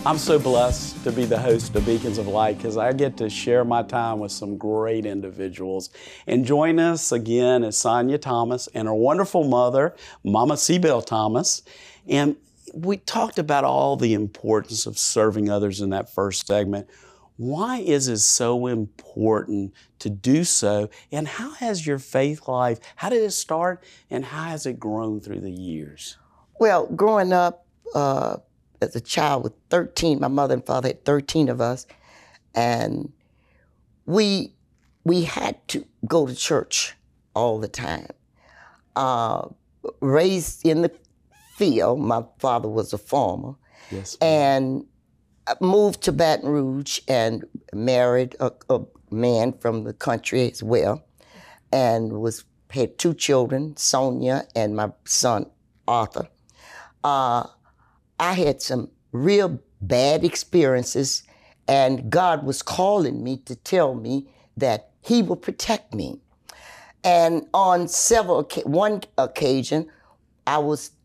I'm so blessed to be the host of Beacons of Light because I get to share my time with some great individuals. And join us again is Sonia Thomas and her wonderful mother, Mama Seabell Thomas. And we talked about all the importance of serving others in that first segment. Why is it so important to do so? And how has your faith life, how did it start and how has it grown through the years? Well, growing up as a child with 13, my mother and father had 13 of us, and we had to go to church all the time. Raised in the field, my father was a farmer, Yes, and moved to Baton Rouge and married a man from the country as well, and had 2 children, Sonia and my son Arthur. I had some real bad experiences, and God was calling me to tell me that He will protect me. And on one occasion, I was